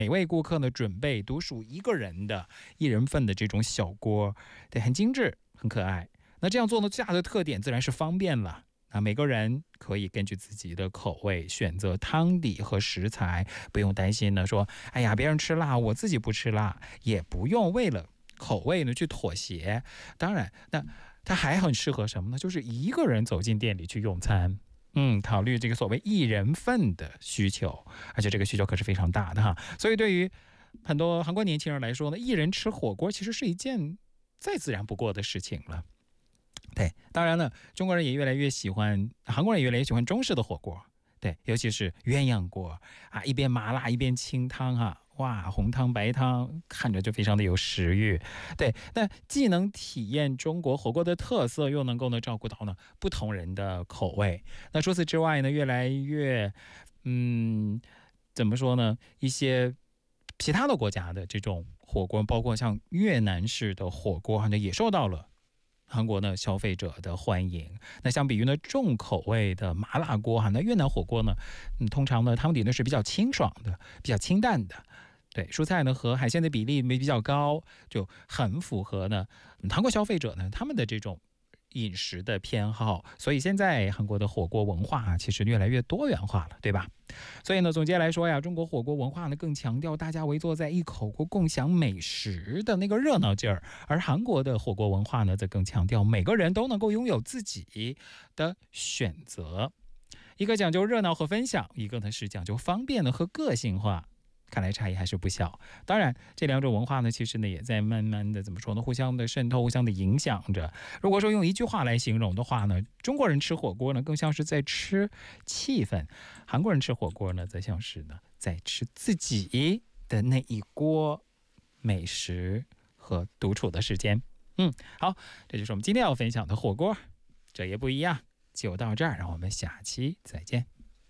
每位顾客呢准备独属一个人的1人份的这种小锅，对，很精致，很可爱。那这样做呢，最大的特点自然是方便了。每个人可以根据自己的口味选择汤底和食材，不用担心呢说，哎呀，别人吃辣，我自己不吃辣，也不用为了口味呢去妥协。当然，那它还很适合什么呢？就是一个人走进店里去用餐。考虑这个所谓1人份的需求，而且这个需求可是非常大的哈。所以对于很多韩国年轻人来说呢，1人吃火锅其实是一件再自然不过的事情了。对，当然呢，中国人也越来越喜欢，韩国人也越来越喜欢中式的火锅。对，尤其是鸳鸯锅啊，一边麻辣一边清汤哈，哇，红汤白汤，看着就非常的有食欲。对，那既能体验中国火锅的特色，又能够呢照顾到呢不同人的口味。那除此之外呢，越来越怎么说呢？一些其他的国家的这种火锅，包括像越南式的火锅，也受到了韩国呢消费者的欢迎。那相比于呢重口味的麻辣锅那越南火锅呢，通常呢汤底呢是比较清爽的，比较清淡的。对，蔬菜呢和海鲜的比例比较高，就很符合呢韩国消费者呢他们的这种饮食的偏好。所以现在韩国的火锅文化其实越来越多元化了，对吧？所以呢，总结来说呀，中国火锅文化呢更强调大家围坐在一口锅共享美食的那个热闹劲儿，而韩国的火锅文化呢则更强调每个人都能够拥有自己的选择。一个讲究热闹和分享，一个呢是讲究方便的和个性化。看来差异还是不小。当然，这2种文化呢，其实呢也在慢慢的怎么说呢，互相的渗透，互相的影响着。如果说用一句话来形容的话呢，中国人吃火锅呢更像是在吃气氛，韩国人吃火锅呢则像是呢在吃自己的那一锅美食和独处的时间。好，这就是我们今天要分享的火锅，这也不一样。就到这儿，让我们下期再见。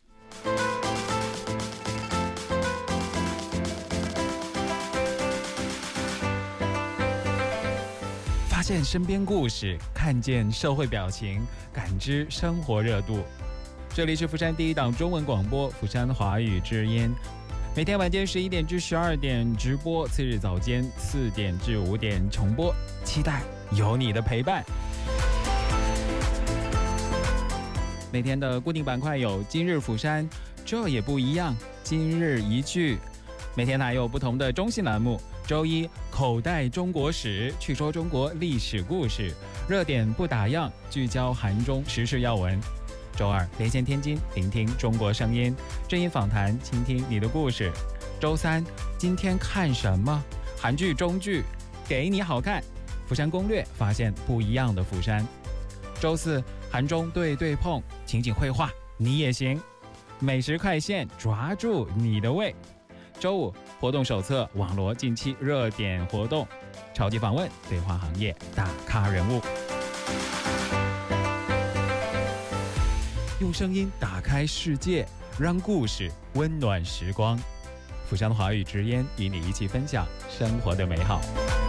发现身边故事，看见社会表情，感知生活热度。这里是釜山第一档中文广播釜山华语之音，每天晚间11点至12点直播，次日早间4点至5点重播，期待有你的陪伴。每天的固定板块有今日釜山，这也不一样，今日一句。每天还有不同的中心栏目，周一口袋中国史，去说中国历史故事，热点不打烊，聚焦韩中时事要闻。周二连线天津，聆听中国声音，正音访谈，倾听你的故事。周三今天看什么？韩剧中剧给你好看，釜山攻略，发现不一样的釜山。周四韩中对对碰，情景绘画你也行，美食快线，抓住你的胃。周五活动手册，网罗近期热点活动，超级访问，对话行业大咖人物，用声音打开世界，让故事温暖时光。釜山华语之音与你一起分享生活的美好。